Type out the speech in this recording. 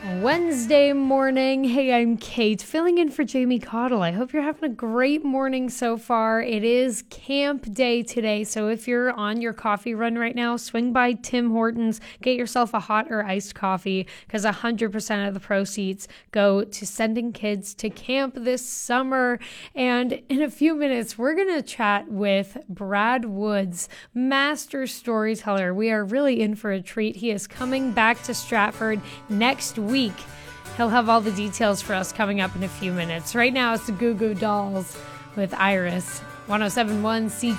Wednesday morning. Hey, I'm Kate, filling in for Jamie Cottle. I hope you're having a great morning so far. It is camp day today, so if you're on your coffee run right now, swing by Tim Hortons, get yourself a hot or iced coffee, because 100% of the proceeds go to sending kids to camp this summer. And in a few minutes, we're going to chat with Brad Woods, master storyteller. We are really in for a treat. He is coming back to Stratford next week. He'll have all the details for us coming up in a few minutes. Right now, it's the Goo Goo Dolls with Iris. 107.1